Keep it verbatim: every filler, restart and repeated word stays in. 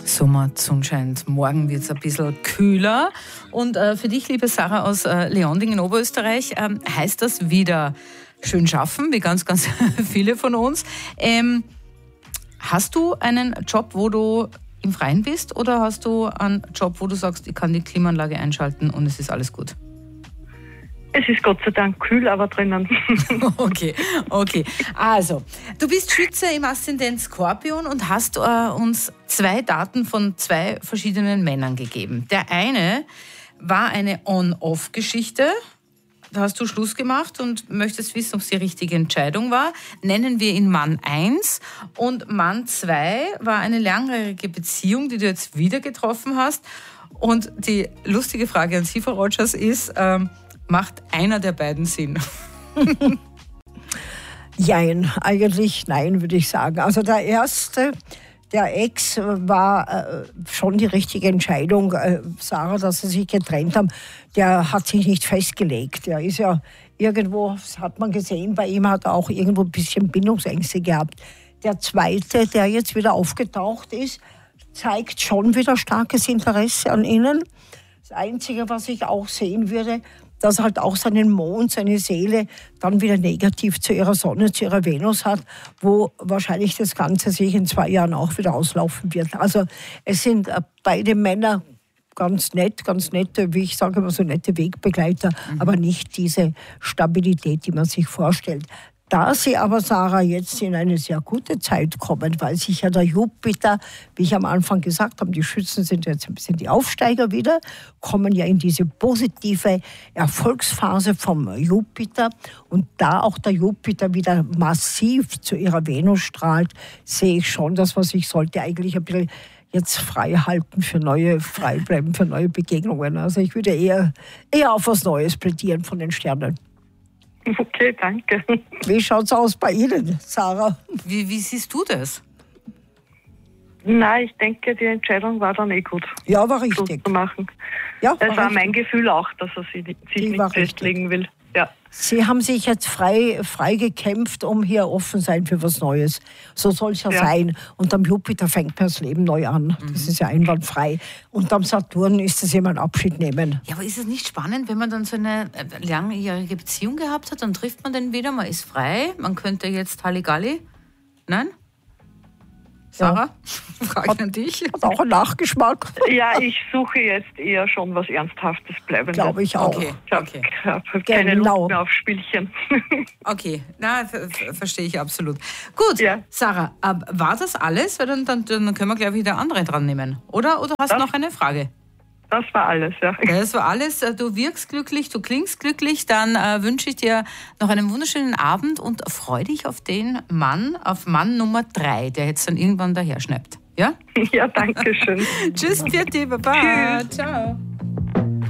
Sommer, Sonne scheint, morgen wird es ein bisschen kühler. Und äh, für dich, liebe Sarah aus äh, Leonding in Oberösterreich, ähm, heißt das wieder schön schaffen, wie ganz, ganz viele von uns. Ähm, hast du einen Job, wo du im Freien bist, oder hast du einen Job, wo du sagst, ich kann die Klimaanlage einschalten und es ist alles gut? Es ist Gott sei Dank kühl, aber drinnen. Okay, okay. Also, du bist Schütze im Aszendent Skorpion und hast äh, uns zwei Daten von zwei verschiedenen Männern gegeben. Der eine war eine On-Off-Geschichte. Da hast du Schluss gemacht und möchtest wissen, ob es die richtige Entscheidung war. Nennen wir ihn Mann eins. Und Mann zwei war eine langjährige Beziehung, die du jetzt wieder getroffen hast. Und die lustige Frage an Sie, Frau Rogers, ist, ähm, macht einer der beiden Sinn? Jein, eigentlich nein, würde ich sagen. Also der erste, der Ex, war äh, schon die richtige Entscheidung, äh, Sarah, dass sie sich getrennt haben. Der hat sich nicht festgelegt. Der ist ja irgendwo, das hat man gesehen, bei ihm hat er auch irgendwo ein bisschen Bindungsängste gehabt. Der zweite, der jetzt wieder aufgetaucht ist, zeigt schon wieder starkes Interesse an ihnen. Das Einzige, was ich auch sehen würde, dass er halt auch seinen Mond, seine Seele dann wieder negativ zu ihrer Sonne, zu ihrer Venus hat, wo wahrscheinlich das Ganze sich in zwei Jahren auch wieder auslaufen wird. Also es sind beide Männer ganz nett, ganz nette, wie ich sage immer so nette Wegbegleiter, mhm. aber nicht diese Stabilität, die man sich vorstellt. Da sie aber, Sarah, jetzt in eine sehr gute Zeit kommen, weil sich ja der Jupiter, wie ich am Anfang gesagt habe, die Schützen sind jetzt ein bisschen die Aufsteiger wieder, kommen ja in diese positive Erfolgsphase vom Jupiter. Und da auch der Jupiter wieder massiv zu ihrer Venus strahlt, sehe ich schon, dass man sich sollte eigentlich ein bisschen jetzt frei halten für neue, frei bleiben für neue Begegnungen. Also ich würde eher, eher auf was Neues plädieren von den Sternen. Okay, danke. Wie schaut's aus bei Ihnen, Sarah? Wie, wie siehst du das? Nein, ich denke, die Entscheidung war dann eh gut. Ja, war richtig. Zu machen. Ja, das war, war richtig. mein Gefühl auch, dass er sich, sich die nicht festlegen will. Ja. Sie haben sich jetzt frei, frei gekämpft, um hier offen sein für was Neues. So soll es ja, ja sein. Und am Jupiter fängt man das Leben neu an. Mhm. Das ist ja einwandfrei. Und am Saturn ist es immer ein Abschied nehmen. Ja, aber ist es nicht spannend, wenn man dann so eine langjährige Beziehung gehabt hat, dann trifft man den wieder, man ist frei, man könnte jetzt Halligalli? Nein? Sarah, ja. Frage an dich. Hat auch einen Nachgeschmack. Ja, ich suche jetzt eher schon was Ernsthaftes bleiben. Glaube ich auch. Okay, ich habe okay. hab keine genau. Lust mehr auf Spielchen. Okay, na, ver- verstehe ich absolut. Gut, ja. Sarah, äh, war das alles? Weil dann, dann, dann können wir gleich wieder andere dran nehmen. Oder, oder hast du noch eine Frage? Das war alles, ja. Das war alles. Du wirkst glücklich, du klingst glücklich. Dann äh, wünsche ich dir noch einen wunderschönen Abend und freue dich auf den Mann, auf Mann Nummer drei, der jetzt dann irgendwann daher schnappt. Ja? Ja, danke schön. Tschüss, Pfiat, Baba. Ciao.